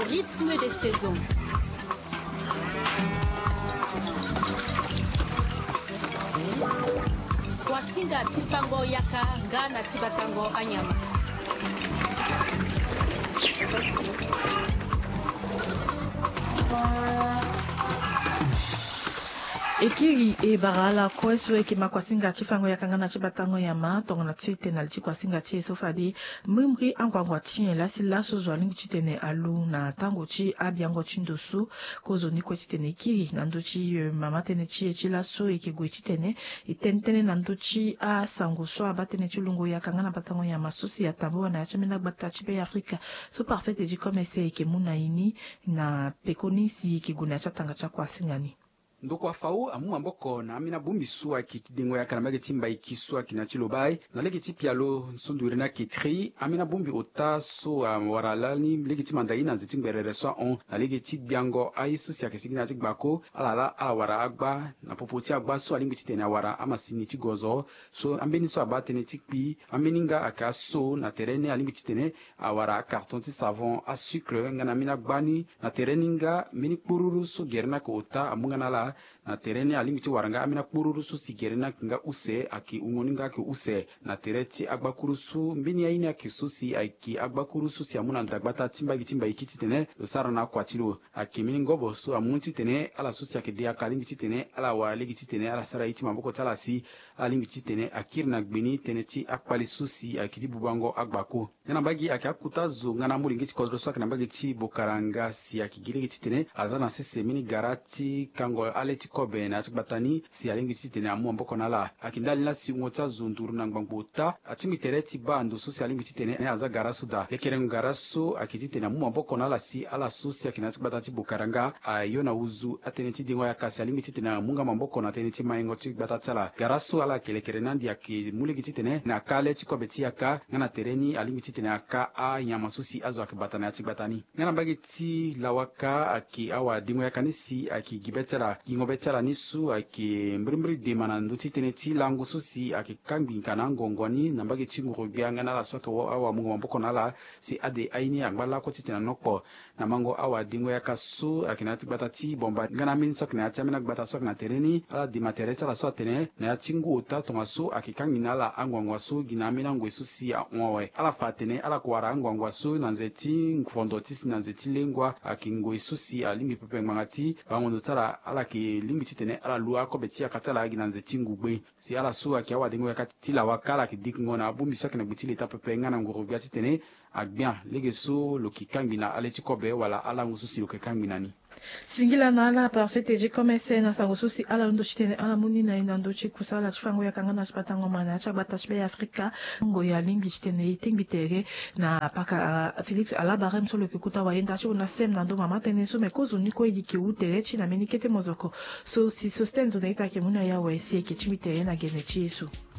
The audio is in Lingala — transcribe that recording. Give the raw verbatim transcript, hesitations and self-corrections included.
rythme des saisons. Kwasinga tifango yaka ngana tibatango anyama. Ekiri e barala kwesu eki makwasinga chifango ya kangana chibatango ya ma tongo na tsite na lichi kwasinga chi sofadi mimri angwangwa chi la si laso zwalingu chitene alu na tango chi abiango chindosu kozo ni kwechitene ekiri nando chi mama tene chi echi laso eki gwe chitene itentene nando chi a sango so abatene chulungo ya kangana batango ya masusi ya tambo na yachemena gbata chipe ya Afrika so parfait eji komese eki muna ini na pekoni si eki guna chatanga cha kwasingani. Ndoko afau amu amboko na amina bumbi suwa ki dingo ya kanamage timba ikiswa kinachilobai na legi tipialo nsundurina kitri amina bumbi ota so waralani legi timandai na zitingberere so on na legi tibiango aisu sia kesigina tigbako alala awara agba na popoti agba so alingi titene awara amasini tigozo so ambeni so abatene tikpi ambeninga akaso na terene alingi titene awara carton ti savon a sucre ngana mina gbani na tereninga mini kururu so gerna ko ota amunga nala na terene alimiti waranga amina kururusu sigerena kinga use aki ungoninga ki use na tereti agbakurusu mbini ya ini aki susi aki agbakurusu si amuna ndagbata timba gitimba ikiti tene losara na kwatilo aki mini ngobo su amunti tene ala susi aki dia kalimiti tene ala waligiti tene ala sara iti mamboko tala si alimiti tene akir na gbini tene ti akpali susi aki bubango agbako yana bagi aki akuta zo ngana muri ngiti kodroso aki nambagi ti bokaranga si aki giligiti tene azana sese mini garati kango aleti kobe na atbatani si alingi titene amu amboko nala akindali na si ngota zunduru na ngbangbuta atimi tereti bando so si alingi titene ne aza garasu da lekere ngarasu akititene amu amboko nala si ala so si akina atbatati bukaranga ayona uzu ateneti dingo ya kasi alingi titene amunga mamboko na teneti maingo tibatatala garasu ala kelekere nandi aki muligi titene na kale tikobe tiaka ngana tereni alingi titene aka a nyamasusi azo akibatana atbatani ngana bagi ti lawaka aki awa dingo ya kanisi aki gibetela gingo betala nisu aki mbrimbri de manandu titene ti langu susi aki kambi kana ngongoni nambagi chingu bianga na la swaka awa mungu mamboko nala si ade aini angbala ko titena nokpo na mango awa dingo ya kasu akina tibata ti bomba ngana min sok na chamina gbata sok na tereni ala di material la so tene na chingu uta tomaso aki kambi nala angwangwa su gina mina ngwe susi a onwe ala fatene ala kwara angwangwa su na nzeti ngfondo ti na nzeti lengwa aki ngwe susi alimi pepe ngati bangondo tala ala ki limiti tene ala lua ko betia katala gina nzeti ngugbe si ala suwa ki awa dingo ya katila wakala ki dikingo na bumbi soki na bitile ta pepe ngana ngoro biati tene agbia lege so loki kangina aleti kobe wala ala ngususi loki kangina ni singila na ala parfait eji komese na sango susi ala ndo chitene ala muni na inando chikusala chifango ya kangana chipatango mana chabata chibe ya Afrika ngo ya lingi chitene itingbitere na paka Philippe ala barem so loki kuta wa enda chibu na sem na ndo mama tene so mekozo niko yiki utere chi na menikete mozoko so si sostenzo na ita ke muna ya wa esi ke chimitere na gene chi isu